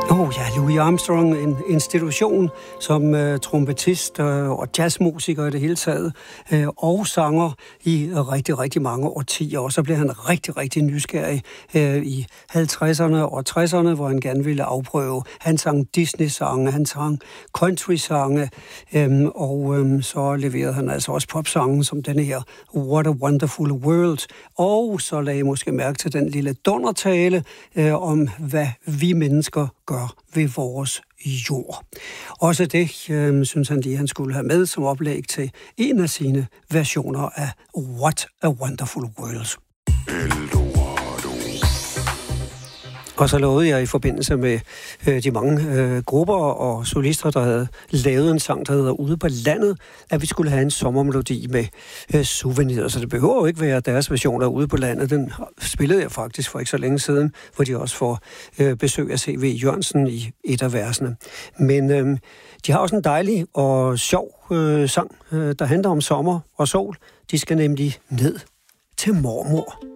Louis Armstrong, en institution som trompetist og jazzmusiker i det hele taget, og sanger i rigtig, rigtig mange årtier. Og så blev han rigtig, rigtig nysgerrig i 50'erne og 60'erne, hvor han gerne ville afprøve. Han sang Disney-sange, han sang country-sange, og så leverede han altså også popsange som denne her What a Wonderful World. Og så lagde jeg måske mærke til den lille dundertale om, hvad vi mennesker gør ved vores jord. Også det synes han lige, han skulle have med som oplæg til en af sine versioner af What a Wonderful World. Og så lovede jeg i forbindelse med de mange grupper og solister, der havde lavet en sang, der hedder Ude på landet, at vi skulle have en sommermelodi med souvenirer. Så det behøver jo ikke være deres version af Ude på landet. Den spillede jeg faktisk for ikke så længe siden, hvor de også får besøg af C.V. Jørgensen i et af versene. Men de har også en dejlig og sjov sang, der handler om sommer og sol. De skal nemlig ned til mormor.